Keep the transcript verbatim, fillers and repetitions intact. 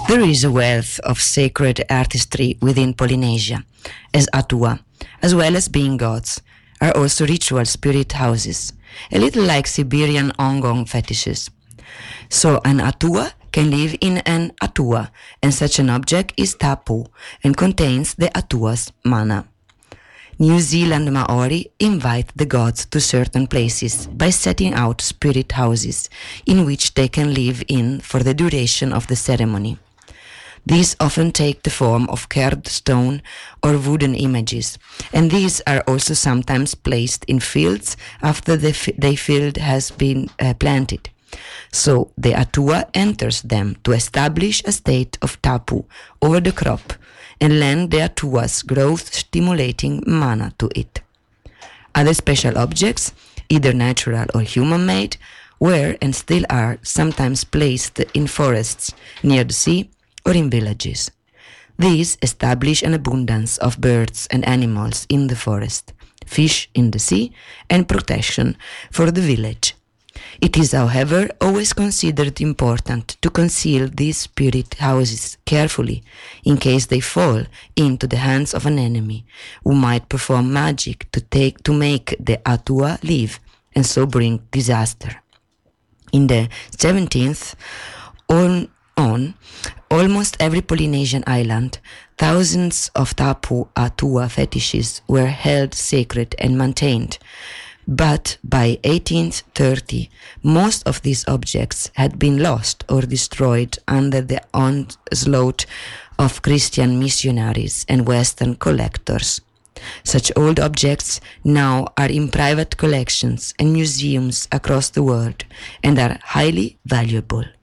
There is a wealth of sacred artistry within Polynesia, as Atua, as well as being gods, are also ritual spirit houses, a little like Siberian Ongong fetishes. So an Atua can live in an Atua, and such an object is Tapu and contains the Atua's mana. New Zealand Maori invite the gods to certain places by setting out spirit houses in which they can live in for the duration of the ceremony. These often take the form of carved stone or wooden images, and these are also sometimes placed in fields after the, f- the field has been uh, planted. So the Atua enters them to establish a state of tapu over the crop and lend the Atua's growth-stimulating mana to it. Other special objects, either natural or human-made, were and still are sometimes placed in forests near the sea or in villages. These establish an abundance of birds and animals in the forest, fish in the sea, and protection for the village. It is, however, always considered important to conceal these spirit houses carefully in case they fall into the hands of an enemy who might perform magic to take to make the Atua live and so bring disaster. In the seventeenth on, on almost every Polynesian island, thousands of Tapu Atua fetishes were held sacred and maintained. But by eighteen thirty, most of these objects had been lost or destroyed under the onslaught of Christian missionaries and Western collectors. Such old objects now are in private collections and museums across the world and are highly valuable.